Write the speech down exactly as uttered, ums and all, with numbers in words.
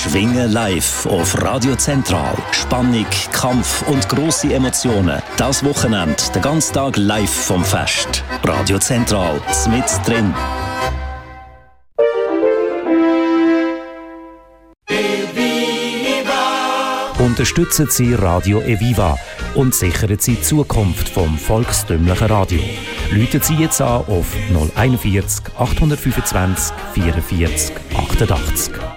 Schwingen live auf Radio Zentral. Spannung, Kampf und grosse Emotionen. Das Wochenende, den ganzen Tag live vom Fest. Radio Zentral, mit drin. Unterstützen Sie Radio Eviva und sichern Sie die Zukunft vom volkstümlichen Radio. Rufen Sie jetzt an auf null vierzig, achthundertfünfundzwanzig, vierundvierzig, achtundachtzig.